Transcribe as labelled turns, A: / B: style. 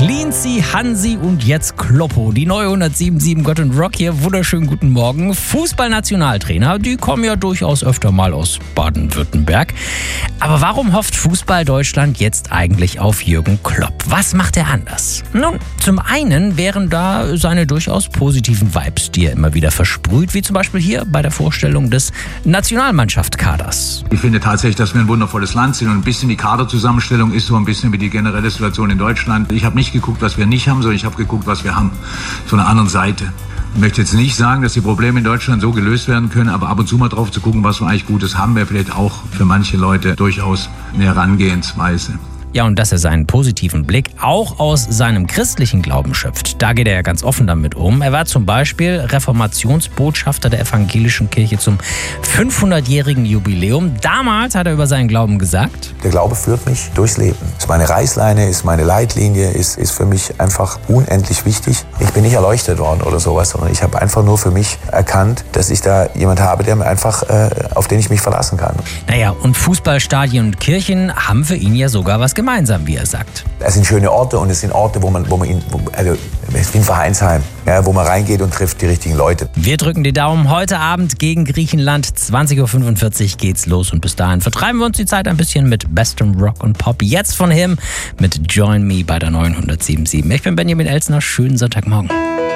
A: Cleansy, Hansi und jetzt Kloppo. Die neue 107.7 Gott und Rock hier. Wunderschönen guten Morgen. Fußballnationaltrainer, die kommen ja durchaus öfter mal aus Baden-Württemberg. Aber warum hofft Fußball Deutschland jetzt eigentlich auf Jürgen Klopp? Was macht er anders? Nun, zum einen wären da seine durchaus positiven Vibes, die er immer wieder versprüht, wie zum Beispiel hier bei der Vorstellung des Nationalmannschaftskaders.
B: Ich finde tatsächlich, dass wir ein wundervolles Land sind und ein bisschen die Kaderzusammenstellung ist so ein bisschen wie die generelle Situation in Deutschland. Ich habe nicht geguckt, was wir nicht haben, sondern ich habe geguckt, was wir haben. Von der anderen Seite. Ich möchte jetzt nicht sagen, dass die Probleme in Deutschland so gelöst werden können, aber ab und zu mal drauf zu gucken, was wir eigentlich Gutes haben, wäre vielleicht auch für manche Leute durchaus eine Herangehensweise.
A: Ja, und dass er seinen positiven Blick auch aus seinem christlichen Glauben schöpft, da geht er ja ganz offen damit um. Er war zum Beispiel Reformationsbotschafter der evangelischen Kirche zum 500-jährigen Jubiläum. Damals hat er über seinen Glauben gesagt:
C: Der Glaube führt mich durchs Leben. Ist meine Reißleine, ist meine Leitlinie, ist für mich einfach unendlich wichtig. Ich bin nicht erleuchtet worden oder sowas, sondern ich habe einfach nur für mich erkannt, dass ich da jemand habe, der mir einfach, auf den ich mich verlassen kann.
A: Naja, und Fußballstadien und Kirchen haben für ihn ja sogar was gemeinsam, wie er sagt.
C: Es sind schöne Orte und es sind Orte, wo man also es ist wie ein Vereinsheim, ja, wo man reingeht und trifft die richtigen Leute.
A: Wir drücken die Daumen. Heute Abend gegen Griechenland, 20.45 Uhr geht's los und bis dahin vertreiben wir uns die Zeit ein bisschen mit bestem Rock und Pop. Jetzt von Him mit Join Me bei der neuen 107.7. Ich bin Benjamin Elsner. Schönen Sonntagmorgen.